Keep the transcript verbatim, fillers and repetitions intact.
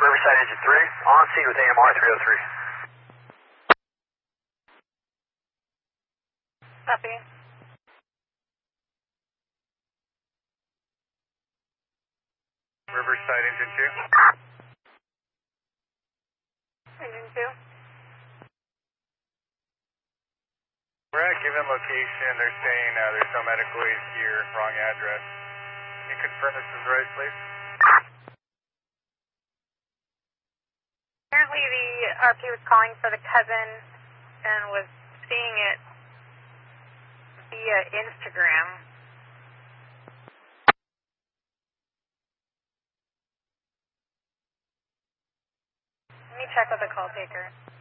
Riverside Engine three, on scene with A M R three oh three. Copy. Riverside Engine two. Engine two. We're at given location. They're saying uh, there's no medical aid here. Wrong address. Can you confirm this is the right place? Apparently the R P was calling for the cousin and was seeing it via Instagram. Let me check with the call taker.